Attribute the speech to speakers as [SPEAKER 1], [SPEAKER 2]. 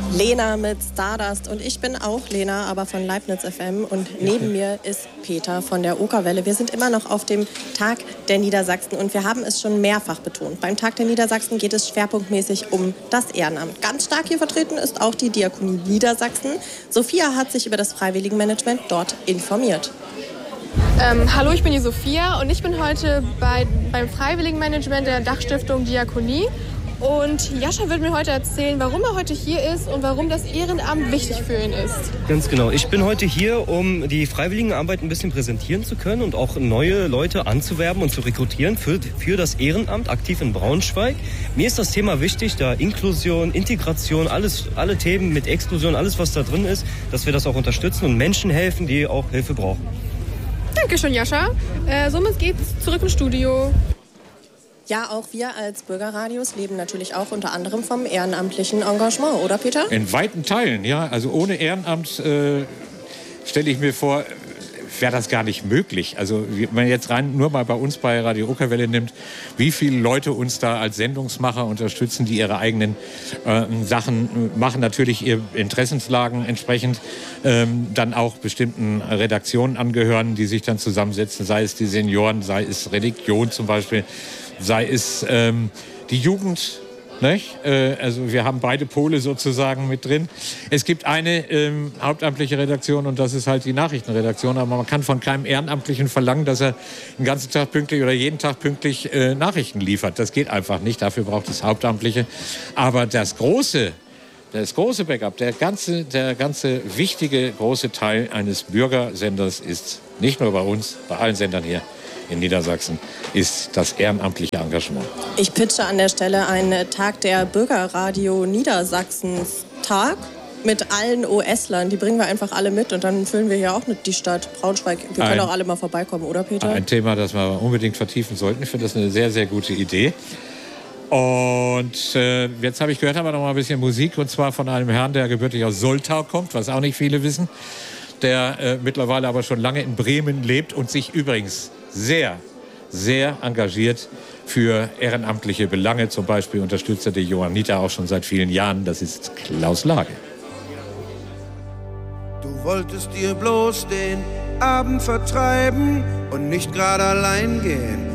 [SPEAKER 1] Lena mit Stardust und ich bin auch Lena, aber von Leibniz FM und neben mir ist Peter von der Okerwelle. Wir sind immer noch auf dem Tag der Niedersachsen und wir haben es schon mehrfach betont. Beim Tag der Niedersachsen geht es schwerpunktmäßig um das Ehrenamt. Ganz stark hier vertreten ist auch die Diakonie Niedersachsen. Sophia hat sich über das Freiwilligenmanagement dort informiert.
[SPEAKER 2] Hallo, ich bin die Sophia und ich bin heute beim Freiwilligenmanagement der Dachstiftung Diakonie. Und Jascha wird mir heute erzählen, warum er heute hier ist und warum das Ehrenamt wichtig für ihn ist.
[SPEAKER 3] Ganz genau. Ich bin heute hier, um die Freiwilligenarbeit ein bisschen präsentieren zu können und auch neue Leute anzuwerben und zu rekrutieren für das Ehrenamt aktiv in Braunschweig. Mir ist das Thema wichtig, da Inklusion, Integration, alle Themen mit Exklusion, alles was da drin ist, dass wir das auch unterstützen und Menschen helfen, die auch Hilfe brauchen.
[SPEAKER 2] Dankeschön, Jascha. Somit geht's zurück ins Studio.
[SPEAKER 1] Ja, auch wir als Bürgerradios leben natürlich auch unter anderem vom ehrenamtlichen Engagement, oder Peter?
[SPEAKER 4] In weiten Teilen, ja. Also ohne Ehrenamt stelle ich mir vor, wäre das gar nicht möglich. Also wenn man jetzt rein nur mal bei uns bei Radio Okerwelle nimmt, wie viele Leute uns da als Sendungsmacher unterstützen, die ihre eigenen Sachen machen, natürlich ihre Interessenslagen entsprechend dann auch bestimmten Redaktionen angehören, die sich dann zusammensetzen, sei es die Senioren, sei es Religion zum Beispiel, sei es die Jugend. Nicht? Also wir haben beide Pole sozusagen mit drin. Es gibt eine hauptamtliche Redaktion und das ist halt die Nachrichtenredaktion. Aber man kann von keinem Ehrenamtlichen verlangen, dass er den ganzen Tag pünktlich oder jeden Tag pünktlich Nachrichten liefert. Das geht einfach nicht. Dafür braucht es Hauptamtliche. Aber das große Backup, der ganze wichtige große Teil eines Bürgersenders ist nicht nur bei uns, bei allen Sendern hier in Niedersachsen, ist das ehrenamtliche Engagement.
[SPEAKER 1] Ich pitche an der Stelle einen Tag der Bürgerradio Niedersachsens Tag mit allen OS-Lern. Die bringen wir einfach alle mit und dann füllen wir hier auch die Stadt Braunschweig. Wir können auch alle mal vorbeikommen, oder Peter?
[SPEAKER 4] Ein Thema, das wir unbedingt vertiefen sollten. Ich finde das eine sehr, sehr gute Idee. Und jetzt habe ich gehört, aber noch mal ein bisschen Musik, und zwar von einem Herrn, der gebürtig aus Soltau kommt, was auch nicht viele wissen, der mittlerweile aber schon lange in Bremen lebt und sich übrigens sehr, sehr engagiert für ehrenamtliche Belange. Zum Beispiel unterstützt er die Johanniter auch schon seit vielen Jahren. Das ist Klaus Lage.
[SPEAKER 5] Du wolltest dir bloß den Abend vertreiben und nicht gerade allein gehen.